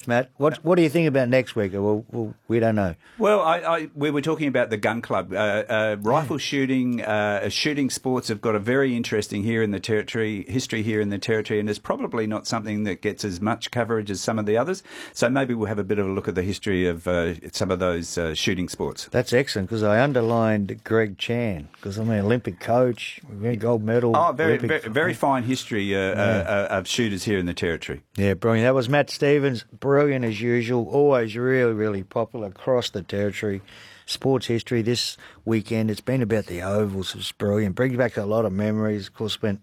Thanks, Matt. What do you think about next week? Well, we don't know. Well, we were talking about the gun club. Rifle shooting, shooting sports have got a very interesting history here in the territory, and it's probably not something that gets as much coverage as some of the others. So maybe we'll have a bit of a look at the history of some of those shooting sports. That's excellent, because I underlined Greg Chan, because I'm an Olympic coach, gold medal. Oh, very fine history of shooters here in the territory. Yeah, brilliant. That was Matt Stevens, brilliant as usual, always really, really popular across the territory. Sports history this weekend, it's been about the ovals. It's brilliant. Brings back a lot of memories. Of course, spent,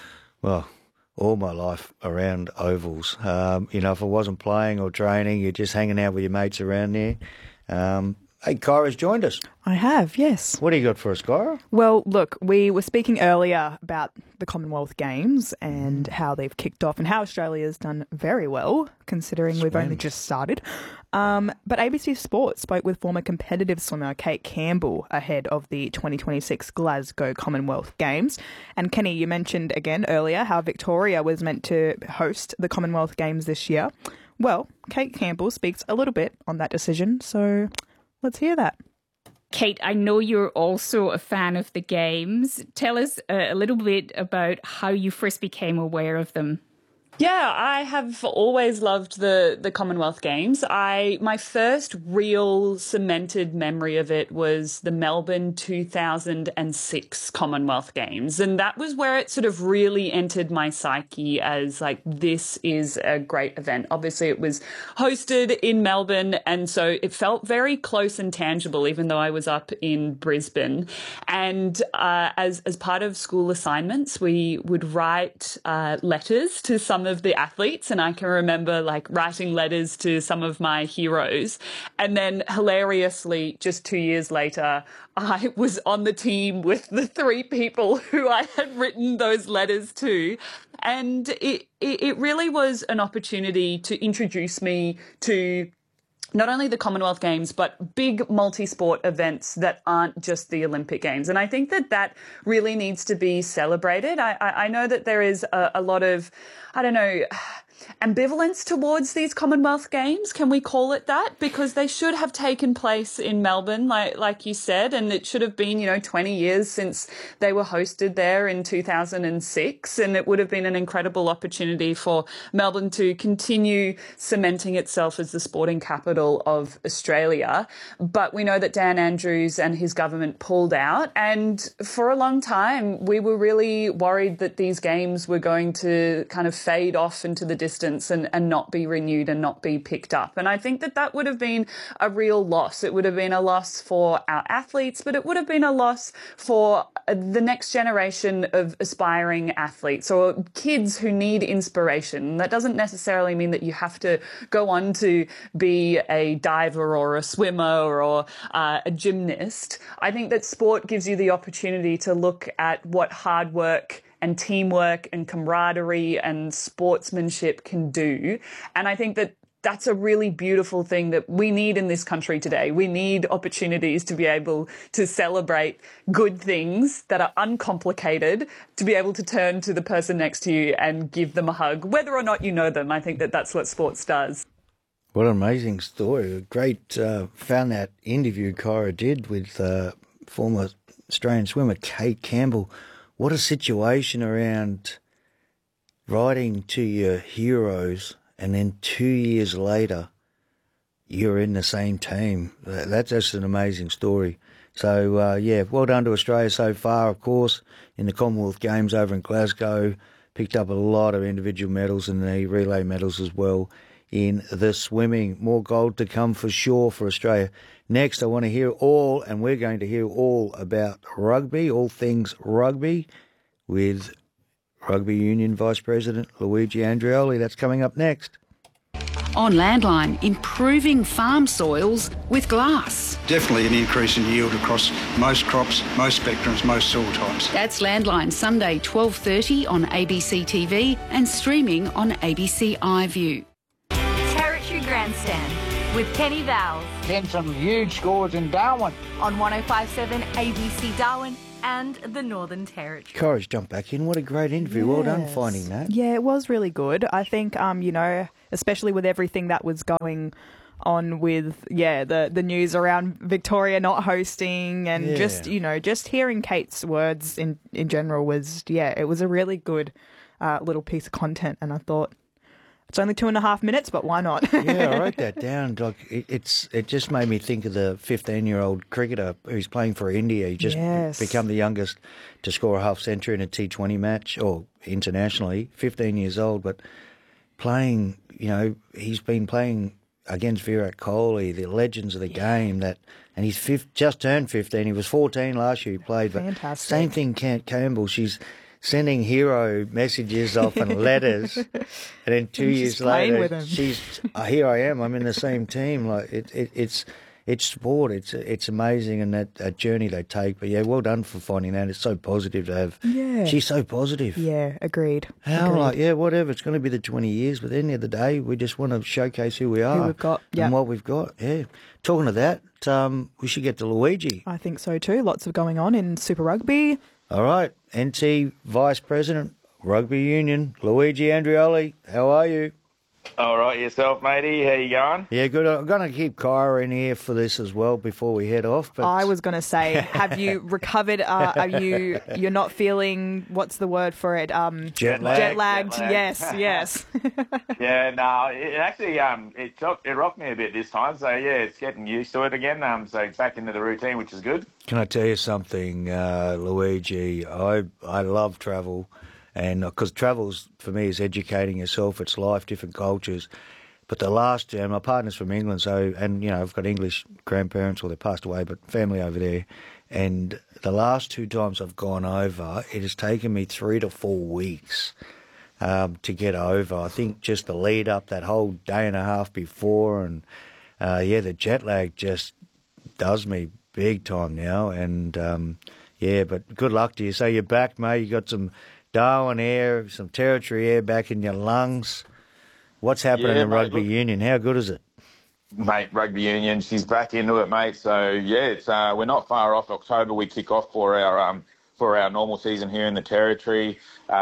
all my life around ovals. If I wasn't playing or training, you're just hanging out with your mates around there. Hey, Kyra's joined us. I have, yes. What do you got for us, Kyra? Well, look, we were speaking earlier about the Commonwealth Games and how they've kicked off and how Australia's done very well, considering we've only just started. But ABC Sport spoke with former competitive swimmer Kate Campbell ahead of the 2026 Glasgow Commonwealth Games. And Kenny, you mentioned again earlier how Victoria was meant to host the Commonwealth Games this year. Well, Kate Campbell speaks a little bit on that decision, so let's hear that. Kate, I know you're also a fan of the Games. Tell us a little bit about how you first became aware of them. Yeah, I have always loved the Commonwealth Games. My first real cemented memory of it was the Melbourne 2006 Commonwealth Games. And that was where it sort of really entered my psyche as like, this is a great event. Obviously, it was hosted in Melbourne, and so it felt very close and tangible, even though I was up in Brisbane. And as part of school assignments, we would write letters to some of the athletes, and I can remember like writing letters to some of my heroes. And then hilariously, just 2 years later, I was on the team with the 3 people who I had written those letters to. And it really was an opportunity to introduce me to not only the Commonwealth Games, but big multi-sport events that aren't just the Olympic Games. And I think that really needs to be celebrated. I know that there is a lot of, ambivalence towards these Commonwealth Games. Can we call it that? Because they should have taken place in Melbourne, like you said, and it should have been, 20 years since they were hosted there in 2006. And it would have been an incredible opportunity for Melbourne to continue cementing itself as the sporting capital of Australia. But we know that Dan Andrews and his government pulled out. And for a long time, we were really worried that these games were going to kind of fade off into the distance and not be renewed and not be picked up. And I think that would have been a real loss. It would have been a loss for our athletes, but it would have been a loss for the next generation of aspiring athletes or kids who need inspiration. That doesn't necessarily mean that you have to go on to be a diver or a swimmer or a gymnast. I think that sport gives you the opportunity to look at what hard work and teamwork and camaraderie and sportsmanship can do. And I think that that's a really beautiful thing that we need in this country today. We need opportunities to be able to celebrate good things that are uncomplicated, to be able to turn to the person next to you and give them a hug, whether or not you know them. I think that that's what sports does. What an amazing story. Great, found that interview Kyra did with former Australian swimmer Kate Campbell. What a situation around writing to your heroes and then 2 years later you're in the same team. That's just an amazing story. So, well done to Australia so far, of course, in the Commonwealth Games over in Glasgow. Picked up a lot of individual medals and the relay medals as well in the swimming. More gold to come for sure for Australia. Next, I want to hear we're going to hear all about rugby, all things rugby, with Rugby Union Vice President Luigi Andreoli. That's coming up next. On Landline, improving farm soils with glass. Definitely an increase in yield across most crops, most spectrums, most soil types. That's Landline, Sunday 12:30 on ABC TV and streaming on ABC iView. Territory Grandstand with Kenny Vowles. Then some huge scores in Darwin. On 105.7 ABC Darwin and the Northern Territory. Kyra's jumped back in. What a great interview. Yes. Well done finding that. Yeah, it was really good. I think, especially with everything that was going on with the news around Victoria not hosting, and just hearing Kate's words in general was it was a really good little piece of content, and I thought it's only 2.5 minutes, but why not? Yeah, I wrote that down. Like it just made me think of the 15-year-old cricketer who's playing for India. He just become the youngest to score a half century in a T20 match or internationally. 15 years old, but playing. He's been playing against Virat Kohli, the legends of the game, and he's just turned 15. He was 14 last year he played. Fantastic. But same thing, Kate Campbell. She's sending hero messages off and letters, and then 2 years later, she's here I am. I'm in the same team. Like it's sport. It's amazing, and that journey they take. But well done for finding that. It's so positive to have. Yeah, she's so positive. Yeah, agreed. Whatever. It's going to be the 20 years, but at the end of the day, we just want to showcase who we are, who we've got, and what we've got. Yeah. Talking of that, we should get to Luigi. I think so too. Lots of going on in Super Rugby. All right, NT Vice President, Rugby Union, Luigi Andrioli. How are you? All right, yourself, matey. How you going? Yeah, good. I'm going to keep Kyra in here for this as well before we head off. But I was going to say, have you recovered? You're not feeling, what's the word for it? Jet lagged. Jet lagged. Yes. Yeah, no, it actually it rocked me a bit this time. So it's getting used to it again. So it's back into the routine, which is good. Can I tell you something, Luigi? I love travel. And because travels for me is educating yourself, it's life, different cultures. But the last term, my partner's from England, I've got English grandparents, or they passed away, but family over there. And the last 2 times I've gone over, it has taken me 3 to 4 weeks to get over. I think just the lead up, that whole day and a half before, and the jet lag just does me big time now. And but good luck to you. So you're back, mate. You got some Darwin air, some territory air back in your lungs. What's happening in Rugby Union? How good is it? Mate, Rugby Union, she's back into it, mate. So, it's we're not far off. October we kick off for our normal season here in the Territory.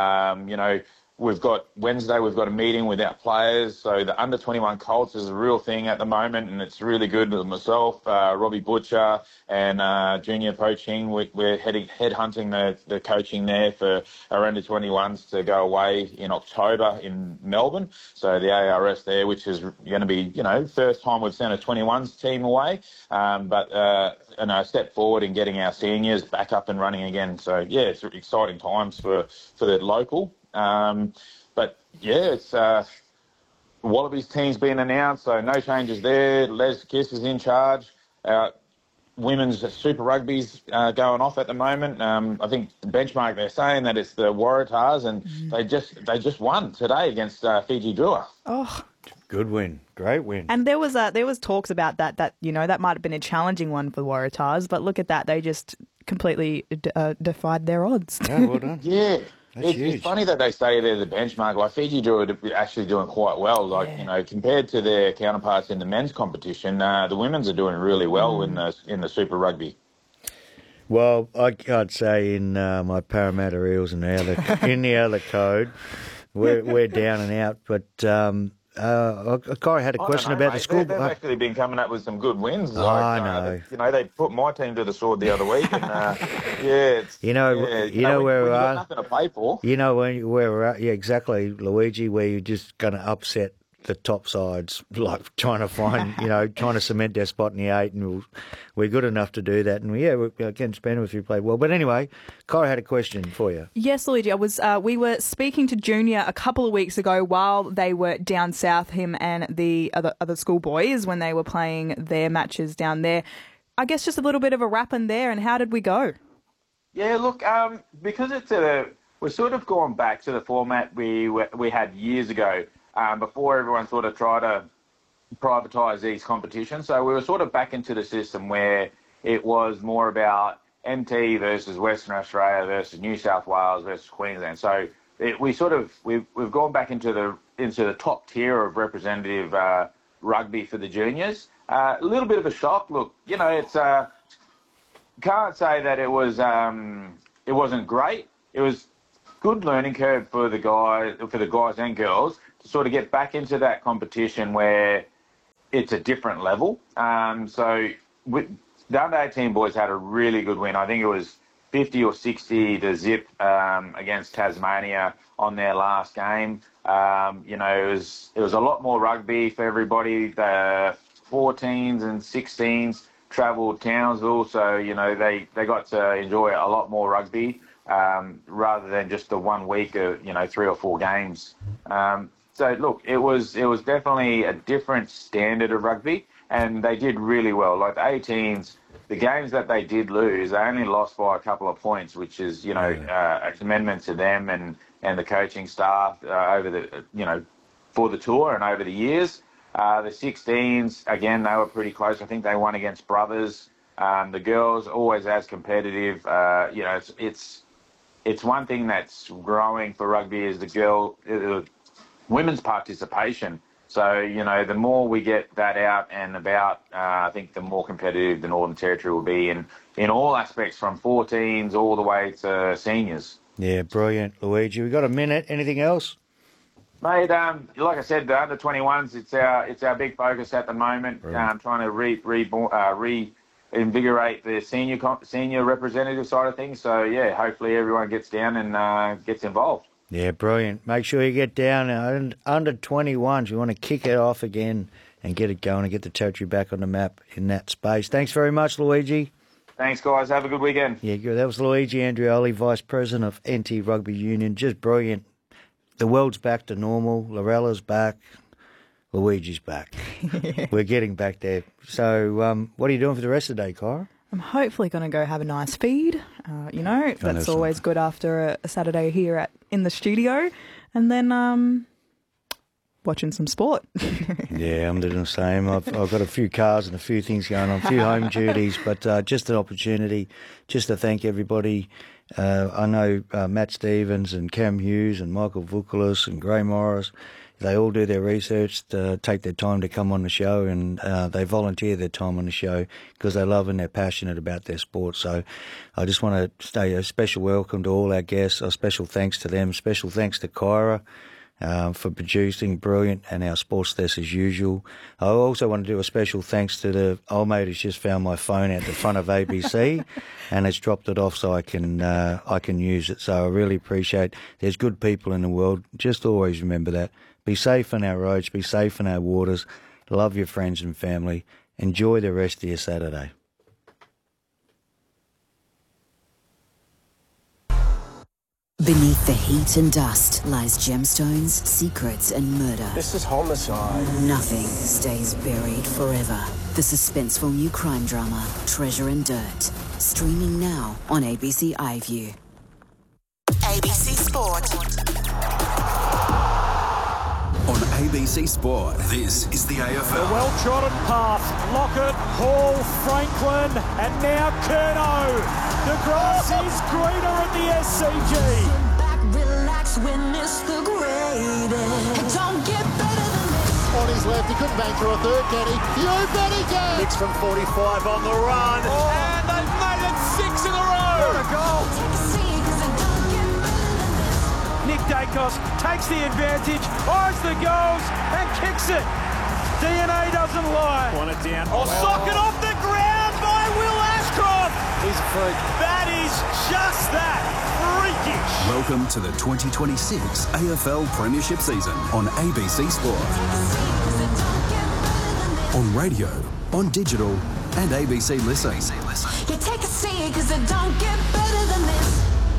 We've got Wednesday, we've got a meeting with our players. So the under-21 Colts is a real thing at the moment, and it's really good with myself, Robbie Butcher, and junior coaching. We're headhunting the coaching there for our under-21s to go away in October in Melbourne. So the ARS there, which is going to be, first time we've sent a 21s team away. But a step forward in getting our seniors back up and running again. So, it's exciting times for the local. It's Wallabies team's been announced, so no changes there. Les Kiss is in charge. Women's Super Rugby's going off at the moment. I think the benchmark, they're saying that it's the Waratahs, and they just won today against Fiji Drua. Oh, good win, great win. And there was talks about that that might have been a challenging one for the Waratahs, but look at that, they just completely defied their odds. Yeah, well done. Yeah. It's funny that they say they're the benchmark. Like Fiji Drua are actually doing quite well. Compared to their counterparts in the men's competition, the women's are doing really well in the Super Rugby. Well, I can't say in my Parramatta Eels and in the other code, we're down and out. But Corey had a question about the school. They've actually been coming up with some good wins. I know. They put my team to the sword the other week, and where we're at. Nothing to play for. Where we're at. Yeah, exactly, Luigi. Where you're just going to upset the top sides, like trying to find, trying to cement their spot in the 8, and we're good enough to do that. And against Penrith we played well. But anyway, Kyra had a question for you. Yes, Luigi. We were speaking to Junior a couple of weeks ago while they were down south, him and the other schoolboys, when they were playing their matches down there. I guess just a little bit of a wrap in there, and how did we go? Yeah, look, because we're sort of going back to the format we had years ago. Before everyone sort of tried to privatise these competitions. So we were sort of back into the system where it was more about NT versus Western Australia versus New South Wales versus Queensland. So we've gone back into the top tier of representative rugby for the juniors. A little bit of a shock. Look, it's can't say that it wasn't great. It was good learning curve for the guys and girls sort of get back into that competition where it's a different level. So the under-18 boys had a really good win. I think it was 50 or 60 to zip against Tasmania on their last game. You know, it was a lot more rugby for everybody. The 14s and 16s travelled Townsville, so, you know, they got to enjoy a lot more rugby rather than just the 1 week of, you know, 3 or 4 games. So, look, it was definitely a different standard of rugby, and they did really well. Like the 18s, the games that they did lose, they only lost by a couple of points, which is, you know, a commendament to them and the coaching staff over the, you know, for the tour and over the years. The 16s, again, they were pretty close. I think they won against Brothers. The girls, always as competitive. You know, it's one thing that's growing for rugby is the women's participation. So, you know, the more we get that out and about, I think the more competitive the Northern Territory will be in all aspects, from 14s all the way to seniors. Yeah, brilliant, Luigi. We got a minute. Anything else? Mate, like I said, the under-21s, it's our big focus at the moment. Trying to reinvigorate the senior representative side of things. So, yeah, hopefully everyone gets down and gets involved. Yeah, brilliant. Make sure you get down. Under 21s, we want to kick it off again and get it going and get the territory back on the map in that space. Thanks very much, Luigi. Thanks, guys. Have a good weekend. Yeah, good. That was Luigi Andrioli, Vice President of NT Rugby Union. Just brilliant. The world's back to normal. Lorella's back. Luigi's back. We're getting back there. So what are you doing for the rest of the day, Kyra? I'm hopefully going to go have a nice feed. You know, that's always good after a Saturday here in the studio. And then watching some sport. Yeah, I'm doing the same. I've got a few cars and a few things going on, a few home duties, but just an opportunity just to thank everybody. I know Matt Stevens and Cam Hughes and Michael Vukalis and Gray Morris, they all do their research to take their time to come on the show, and they volunteer their time on the show because they love and they're passionate about their sport. So I just want to say a special welcome to all our guests, a special thanks to them, special thanks to Kyra for producing, brilliant, and our sports desk as usual. I also want to do a special thanks to the old mate who's just found my phone at the front of ABC and has dropped it off so I can use it. So I really appreciate. There's good people in the world. Just always remember that. Be safe on our roads. Be safe in our waters. Love your friends and family. Enjoy the rest of your Saturday. Beneath the heat and dust lies gemstones, secrets and murder. This is homicide. Nothing stays buried forever. The suspenseful new crime drama, Treasure and Dirt. Streaming now on ABC iView. ABC Sport. On ABC Sport, this is the AFL. The well-trodden path. Lockett, Hall, Franklin, and now Curnow. The grass is greener at the SCG. Sit back, relax, witness the greatest. Don't get better than this. On his left, he couldn't bang through a third, can he? You bet he can. Kicks from 45 on the run. And they've made it 6 in a row. What a goal. Nick Dacos takes the advantage, eyes the goals and kicks it. DNA doesn't lie. Want it down. Socket off the ground by Will Ashcroft. He's a freak. That is just that. Freakish. Welcome to the 2026 AFL Premiership season on ABC Sport. On radio, on digital and ABC Listen. You take a seat because it don't get better than this.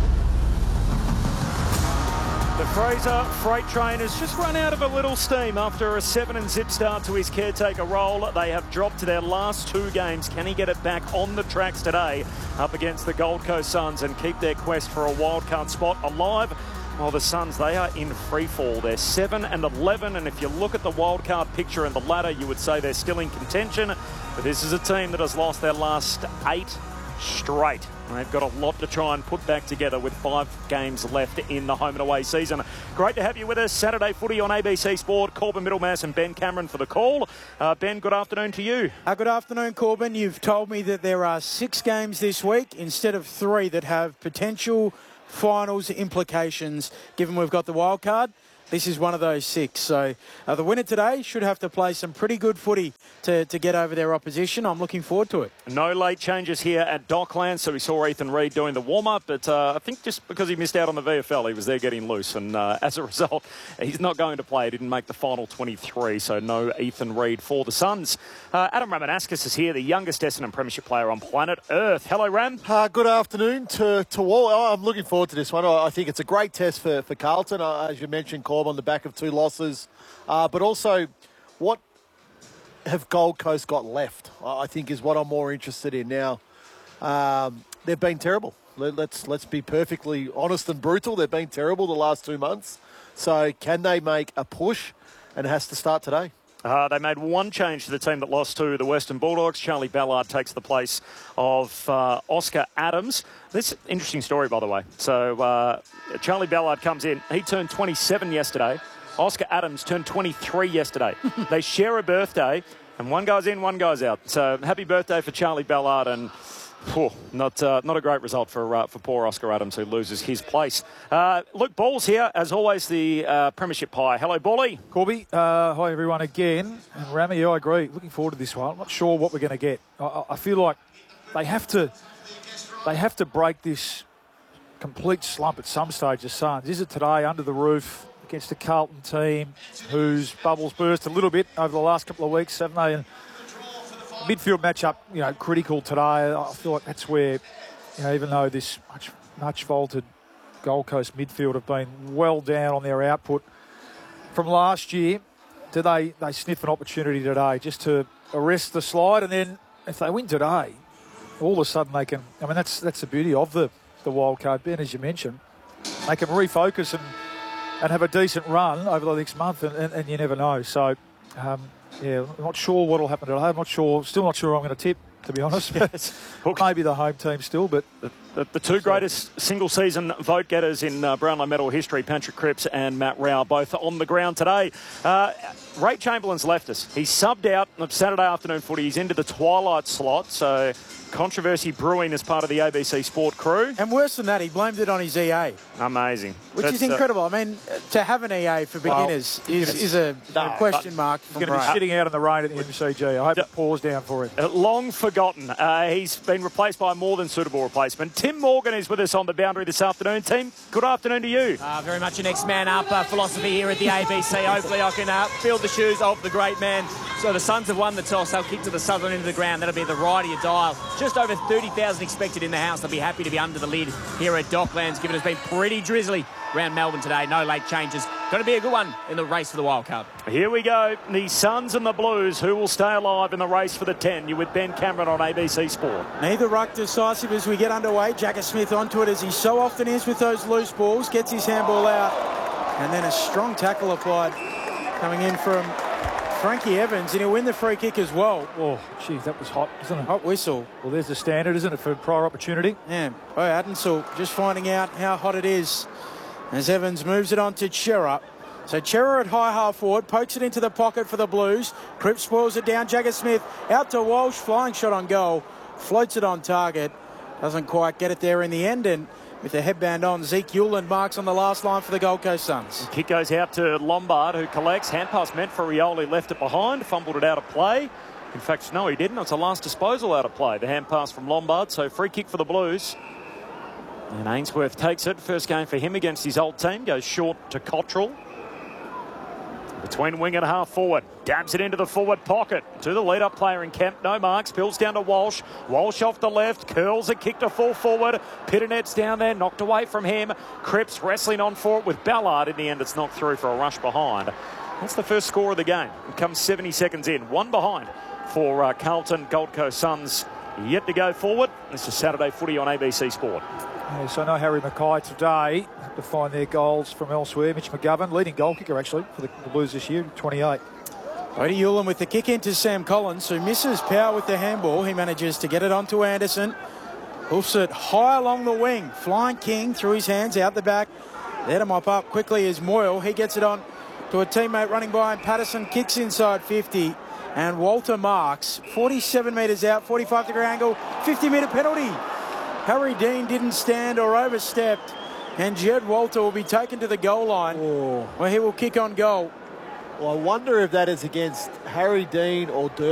The Fraser freight train has just run out of a little steam after a 7-0 start to his caretaker role. They have dropped to their last 2 games. Can he get it back on the tracks today up against the Gold Coast Suns and keep their quest for a wildcard spot alive? Well, the Suns, they are in free fall. They're 7-11, and if you look at the wildcard picture and the ladder, you would say they're still in contention. But this is a team that has lost their last 8 straight. And they've got a lot to try and put back together with 5 games left in the home and away season. Great to have you with us. Saturday footy on ABC Sport. Corbin Middlemass and Ben Cameron for the call. Ben, good afternoon to you. Good afternoon, Corbin. You've told me that there are 6 games this week instead of 3 that have potential finals implications, given we've got the wild card. this is one of those 6. So the winner today should have to play some pretty good footy to get over their opposition. I'm looking forward to it. No late changes here at Docklands, so we saw Ethan Reid doing the warm-up, but I think just because he missed out on the VFL, he was there getting loose, and as a result, he's not going to play. He didn't make the final 23, so no Ethan Reid for the Suns. Adam Ramanauskas is here, the youngest Essendon Premiership player on planet Earth. Hello, Ram. Good afternoon to all. I'm looking forward to this one. I think it's a great test for Carlton, as you mentioned, Corb, on the back of 2 losses. But also, what have Gold Coast got left, I think, is what I'm more interested in now. They've been terrible. Let's be perfectly honest and brutal. They've been terrible the last 2 months. So can they make a push? And it has to start today. They made one change to the team that lost to the Western Bulldogs. Charlie Ballard takes the place of Oscar Adams. This is an interesting story, by the way. So Charlie Ballard comes in. He turned 27 yesterday. Oscar Adams turned 23 yesterday. They share a birthday, and one goes in, one goes out. So happy birthday for Charlie Ballard, and not a great result for poor Oscar Adams, who loses his place. Luke Ball's here, as always, the Premiership Pie. Hello, Bally. Corby. Hi, everyone, again. And Rami, I agree. Looking forward to this one. I'm not sure what we're going to get. I feel like they have to break this complete slump at some stage, the Suns. Is it today, under the roof, against a Carlton team whose bubbles burst a little bit over the last couple of weeks, haven't they? And midfield matchup, critical today. I feel like that's where, even though this much vaulted Gold Coast midfield have been well down on their output from last year, do they sniff an opportunity today just to arrest the slide? And then if they win today, all of a sudden they can, that's the beauty of the wild card, Ben, as you mentioned. They can refocus and have a decent run over the next month, and you never know. So, I'm not sure what will happen today. Still not sure I'm going to tip, to be honest. Maybe the home team still, but... The 2 greatest single-season vote-getters in Brownlow medal history, Patrick Cripps and Matt Rowell, both on the ground today. Ray Chamberlain's left us. He's subbed out of Saturday afternoon footy. He's into the twilight slot, so controversy brewing as part of the ABC Sport crew. And worse than that, he blamed it on his EA. Amazing. Which is incredible. To have an EA for beginners is a question mark. He's going to be sitting out in the rain at the MCG. I hope it pours down for him. Long forgotten. He's been replaced by a more than suitable replacement. Tim Morgan is with us on the boundary this afternoon. Tim, good afternoon to you. Very much a next man up philosophy here at the ABC. Hopefully I can fill the shoes of the great man. So the Suns have won the toss. They'll kick to the southern end of the ground. That'll be the right of your dial. Just over 30,000 expected in the house. They'll be happy to be under the lid here at Docklands, given it's been pretty drizzly around Melbourne today. No late changes. Going to be a good one in the race for the wild card. Here we go. The Suns and the Blues. Who will stay alive in the race for the 10? You're with Ben Cameron on ABC Sport. Neither ruck decisive as we get underway. Jagger Smith onto it, as he so often is with those loose balls. Gets his handball out. And then a strong tackle applied coming in from Frankie Evans, and he'll win the free kick as well. Oh, geez, that was hot, isn't it? Hot whistle. Well, there's the standard, isn't it, for prior opportunity? Yeah. Oh, Adensall just finding out how hot it is as Evans moves it on to Chera. So Chera at high half forward, pokes it into the pocket for the Blues. Cripps spoils it down. Jagger Smith out to Walsh, flying shot on goal. Floats it on target. Doesn't quite get it there in the end, and with the headband on, Zeke Hewland marks on the last line for the Gold Coast Suns. Kick goes out to Lombard, who collects. Hand pass meant for Rioli, left it behind, fumbled it out of play. In fact, no, he didn't. It's a last disposal out of play. The hand pass from Lombard, so free kick for the Blues. And Ainsworth takes it. First game for him against his old team. Goes short to Cottrell. Between wing and half forward. Dabs it into the forward pocket. To the lead-up player in Kemp. No marks. Spills down to Walsh. Walsh off the left. Curls a kick to full forward. Piternet's down there. Knocked away from him. Cripps wrestling on for it with Ballard. In the end, it's knocked through for a rush behind. That's the first score of the game. It comes 70 seconds in. One behind for Carlton. Gold Coast Suns yet to go forward. This is Saturday footy on ABC Sport. So I know Harry Mackay today to find their goals from elsewhere. Mitch McGovern, leading goal kicker actually for the Blues this year, 28. Bodie Hewland with the kick into Sam Collins, who misses power with the handball. He manages to get it onto Anderson. Hoofs it high along the wing. Flying King through his hands out the back. There to mop up quickly is Moyle. He gets it on to a teammate running by, and Patterson kicks inside 50. And Walter marks 47 metres out, 45 degree angle, 50 metre penalty. Harry Dean didn't stand or overstepped And Jed Walter will be taken to the goal line where he will kick on goal. Well, I wonder if that is against Harry Dean or Dirk.